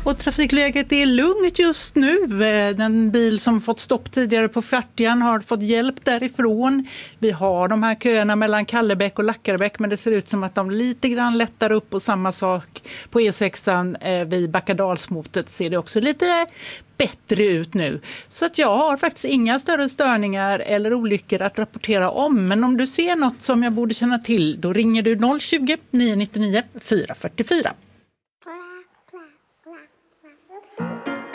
Och trafikläget är lugnt just nu. Den bil som fått stopp tidigare på Färtian har fått hjälp därifrån. Vi har de här köerna mellan Kallebäck och Lackarbäck, men det ser ut som att de lite grann lättar upp, och samma sak på E6 vid Backadalsmotet ser det också lite bättre ut nu. Så att jag har faktiskt inga större störningar eller olyckor att rapportera om. Men om du ser något som jag borde känna till, då ringer du 020 999 444.